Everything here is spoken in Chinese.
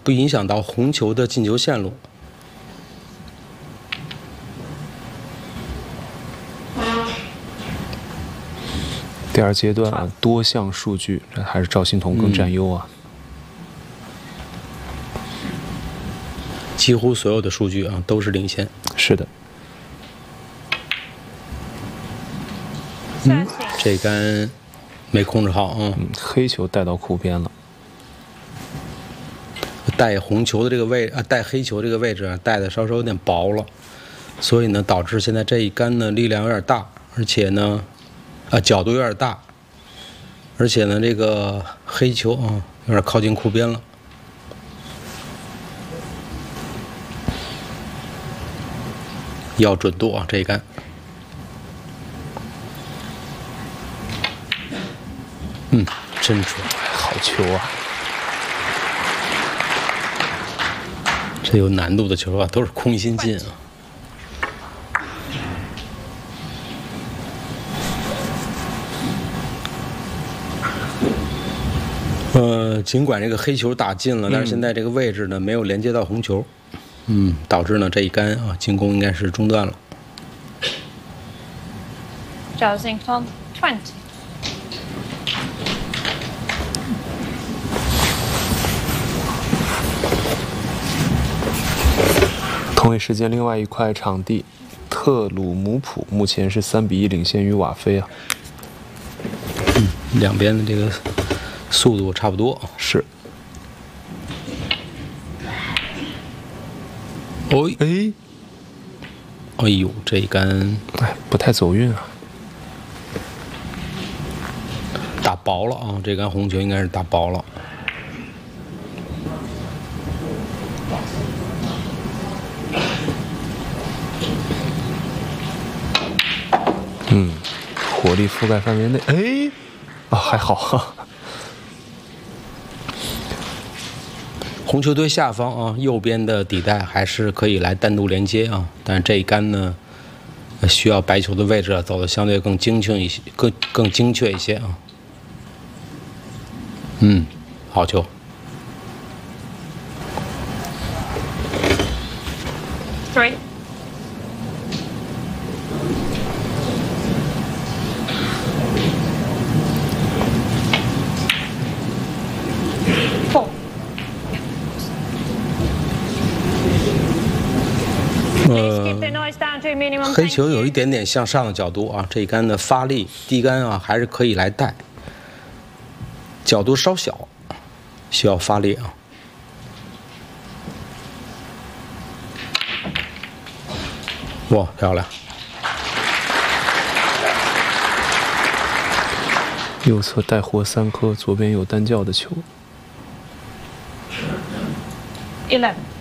不影响到红球的进球线路。 第二阶段啊，多项数据，这还是赵心童更占优啊。 几乎所有的数据啊都是领先。 是的。 这杆没控制好啊。 黑球带到库边了。 带红球的这个位带黑球这个位置啊，带的稍稍有点薄了，所以呢，导致现在这一杆呢力量有点大，而且呢，角度有点大，而且呢，这个黑球啊有点靠近库边了。要准度啊，这一杆。真准， 好球啊！ 这有难度的球啊，都是空心进啊。尽管这个黑球打进了，但是现在这个位置呢没有连接到红球，导致呢这一杆啊进攻应该是中断了。 Jelsington 20。 同一时间，另外一块场地，特鲁姆普目前是3比1领先于瓦菲啊。 两边的这个速度差不多。 是。 哎呦，这一杆不太走运啊。 打薄了啊，这杆红球应该是打薄了。 火力覆盖范围内，还好。 红球队下方啊，右边的底带还是可以来单独连接啊，但是这一杆呢，需要白球的位置走的相对更精确一些，更精确一些啊。好球。 3。 黑球有一点点向上的角度啊，这一杆的发力，第一杆啊还是可以来带，角度稍小，需要发力啊。哇，漂亮！ 右侧带活3颗，左边有单叫的球。 11。